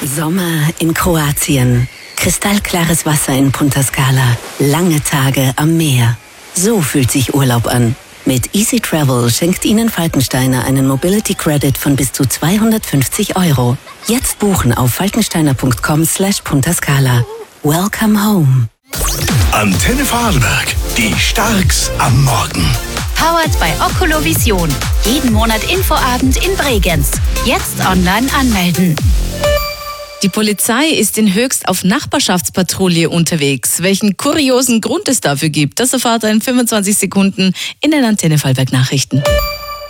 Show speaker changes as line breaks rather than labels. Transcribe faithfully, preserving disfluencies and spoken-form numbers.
Sommer in Kroatien. Kristallklares Wasser in Punta Scala. Lange Tage am Meer. So fühlt sich Urlaub an. Mit Easy Travel schenkt Ihnen Falkensteiner einen Mobility Credit von bis zu zweihundertfünfzig Euro. Jetzt buchen auf falkensteiner punkt com slash Punta Scala. Welcome home.
Antenne Vorarlberg, die Starks am Morgen.
Powered by Oculovision. Jeden Monat Infoabend in Bregenz. Jetzt online anmelden.
Die Polizei ist in Höchst auf Nachbarschaftspatrouille unterwegs. Welchen kuriosen Grund es dafür gibt, das erfahrt ihr in fünfundzwanzig Sekunden in den Antenne Vorarlberg Nachrichten.